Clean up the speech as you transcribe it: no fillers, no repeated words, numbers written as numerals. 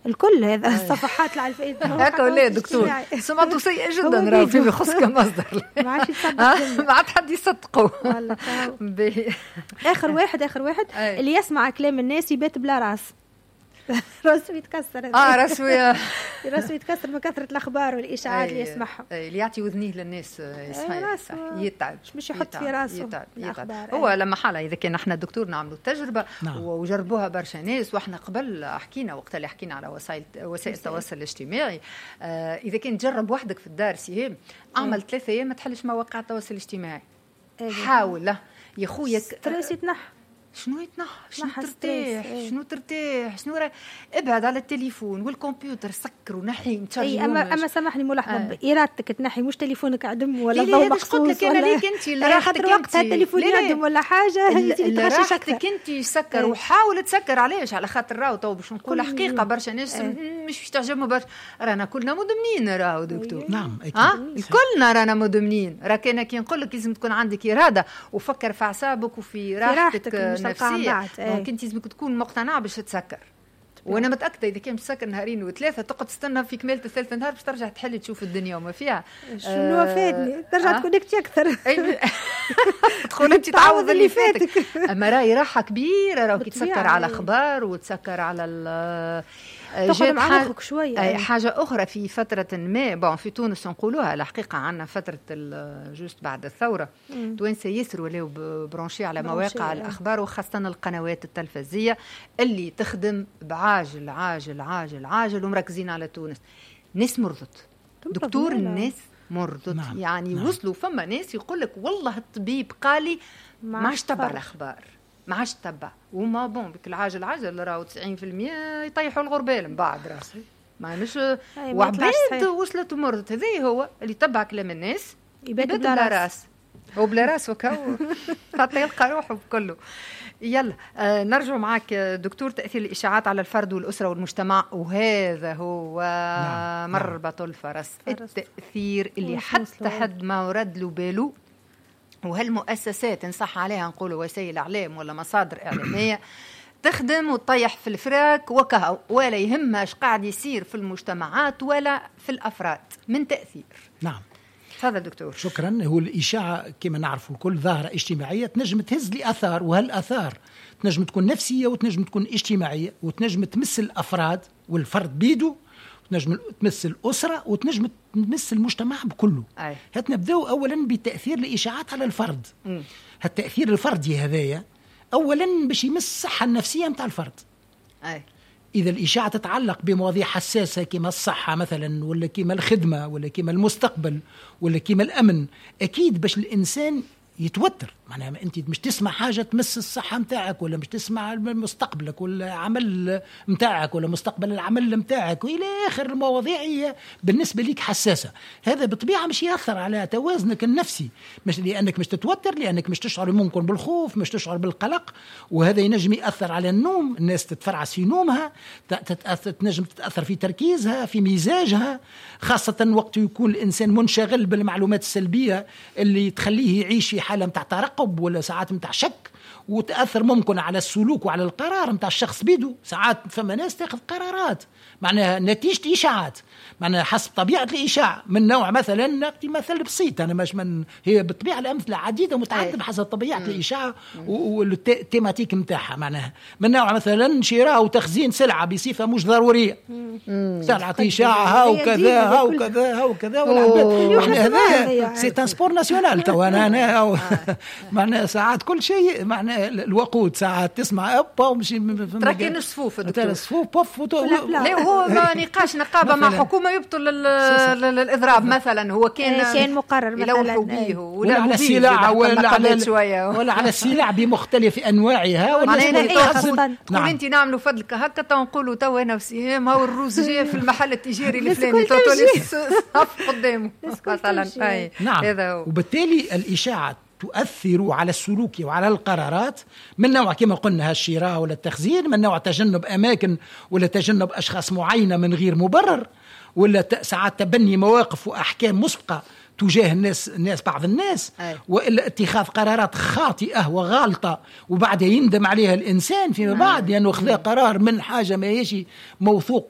الكل هذا الصفحات على الفيسبوك هكا ولا دكتور سمعته سيء جدا راهو فيما يخص كمصدر ما عادش يصدق ما عاد حد يصدقه اخر واحد اللي يسمع كلام الناس يبات بلا راس راسه يتكسر راسه يتكسر من كثرة الأخبار والإشاعات اللي يسمعها اللي يعطي وذنيه للناس صحيح يتعب مش يحط في راسه يتعب. هو لما حالة إذا كان احنا دكتور نعملوا تجربة وجربوها برشا ناس واحنا قبل حكينا وقت اللي حكينا على وسائل التواصل الاجتماعي إذا كان تجرب وحدك في الدار سيهم اعمل 3 أيام ما تحلش مواقع التواصل الاجتماعي حاول يا خويا ستريس يتنحى شنو ترتاح شنو ابعد على التليفون والكمبيوتر سكر ونحي اما سامحني ملاحظه ارادتك تنحي مش تليفونك عدم ولا ضوء مخصوص قلت لك انا ليك انت اللي راحتك وقتها التليفون يعدم ولا حاجه اللي راحتك انت سكر وحاول تسكر علاش على خاطر راهو تو باش نقول حقيقه برشا ناس مش باش تعجبهم برشا رانا كلنا مدمنين راهو دكتور نعم اكيد كلنا رانا مدمنين راك كي نقول لك لازم تكون عندك اراده وفكر في اعصابك وفي راحتك نفسية ممكن لازمك تكون مقتنع باش تسكر وانا متاكده اذا كان تسكر نهارين وثلاثه تقعد تستنى في كماله الثالث نهار باش ترجع تحل تشوف الدنيا وما فيها شنو فاتني ترجع تكونكتي اكثر تدخل انت تعوض اللي فاتك اما راهي راحه كبيره راهو كي تسكر على اخبار وتسكر على تاخذ مع مخك شويه حاجه اخرى في فتره ما في تونس نقولوها الحقيقه عندنا فتره جوست بعد الثوره توانسه يسروا ولاو برونشي على مواقع الاخبار وخاصه القنوات التلفزيه اللي تخدم بعاجل عاجل عاجل عاجل ومركزين على تونس ناس مرضت دكتور الناس مرضت يعني وصلوا فما ناس يقول لك والله الطبيب قال لي ما عادش تبع الاخبار ما عادش تبع وما بون بك العاجل راهو 90% يطيحوا الغربال من بعد راسي ما مش وعباد وصلت ومرضت هذا هو اللي تبع كلام الناس يبات بلا راس هو بلا راس وكاو حتى يلقى روحه بكله يلا نرجع معك دكتور تأثير الإشاعات على الفرد والأسرة والمجتمع وهذا هو مربط الفرس التأثير اللي حتى حد ما ورد له باله وهالمؤسسات نصح عليها نقولوا وسائل إعلام ولا مصادر إعلامية تخدم وتطيح في الفراك وكها ولا يهمها قاعد يصير في المجتمعات ولا في الأفراد من تأثير. نعم هذا دكتور شكرا. هو الإشاعة كما نعرف الكل ظاهرة اجتماعية تنجم تهز لأثار وهالأثار تنجم تكون نفسية وتنجم تكون اجتماعية وتنجم تمس الأفراد والفرد بيدو تنجم تمس الأسرة وتنجم تمس المجتمع بكله. هتنبدأ أولا بتأثير الإشاعات على الفرد. هالتأثير الفردي هذايا أولا باش يمس الصحة النفسية متاع الفرد. إذا الإشاعة تتعلق بمواضيع حساسة كما الصحة مثلا ولا كما الخدمة ولا كما المستقبل ولا كما الأمن أكيد باش الإنسان يتوتر. معناها أنت مش تسمع حاجة تمس الصحة متاعك ولا مش تسمع مستقبلك ولا عمل متاعك ولا مستقبل العمل متاعك وإلى آخر المواضيع هي بالنسبة لك حساسة. هذا بطبيعة مش يأثر على توازنك النفسي مش لأنك مش تتوتر لأنك مش تشعر ممكن بالخوف مش تشعر بالقلق وهذا ينجم يأثر على النوم. الناس تتفرعس في نومها تنجم تتأثر في تركيزها في مزاجها خاصة وقت يكون الإنسان منشغل بالمعلومات السلبية اللي تخليه يعيش في حالة متاع ترقب ولا ساعات متاع شك وتأثر ممكن على السلوك وعلى القرار متاع الشخص بيدو. ساعات فما ناس تاخذ قرارات معناها نتيجة إشاعات معناها حسب طبيعة الإشاعة من نوع مثلا نأتي مثل بسيط أنا مش من هي بالطبيعة الأمثلة عديدة متعددة بحسب طبيعة الإشاعة والتيماتيك متاعها معناها من نوع مثلا شراء وتخزين سلعة بصفة مش ضرورية سلعة إشاعة ها وكذا وإحنا هذا سي ترانسبور ناسيونال تو أنا معناها ساعات كل شيء معناها الوقود ساعات تسمع أبا ومشي تركين الصفوف الصفوف بوف لا هو نقاش نقابة مع حكومة يبطل الإضراب مثلا هو كان مقرر مثلا ولا على السلع ولا على السلع بمختلف أنواعها ولا تقول أنت نعملوا فضلك هكا تنقولوا تو أنا وسهام هو الروز جاء في المحل التجاري الفلاني صف قدامه مثلا. نعم وبالتالي الإشاعة تؤثر على السلوك وعلى القرارات من نوع كما قلنا الشراء ولا التخزين من نوع تجنب أماكن ولا تجنب أشخاص معينة من غير مبرر ولا ساعات تبني مواقف وأحكام مسبقة تجاه الناس بعض الناس وإلا اتخاذ قرارات خاطئة وغالطة وبعدها يندم عليها الإنسان فيما بعد لأنه أخذ قرار من حاجة ما يجي موثوق